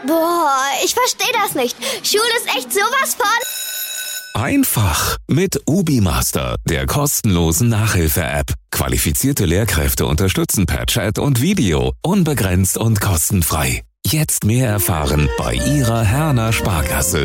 Boah, ich verstehe das nicht. Schule ist echt sowas von... Einfach mit UbiMaster, der kostenlosen Nachhilfe-App. Qualifizierte Lehrkräfte unterstützen per Chat und Video, unbegrenzt und kostenfrei. Jetzt mehr erfahren bei Ihrer Herner Sparkasse.